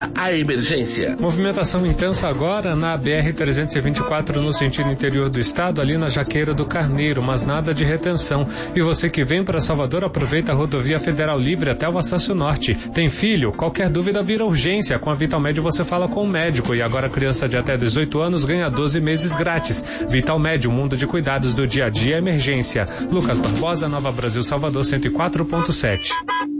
A emergência. Movimentação intensa agora na BR-324 no sentido interior do estado, ali na Jaqueira do Carneiro, mas nada de retenção. E você que vem para Salvador, aproveita a rodovia Federal Livre até o Acácio Norte. Tem filho? Qualquer dúvida vira urgência. Com a Vitalmed você fala com o médico. E agora criança de até 18 anos ganha 12 meses grátis. Vitalmed, o mundo de cuidados do dia a dia, emergência. Lucas Barbosa, Nova Brasil, Salvador 104.7.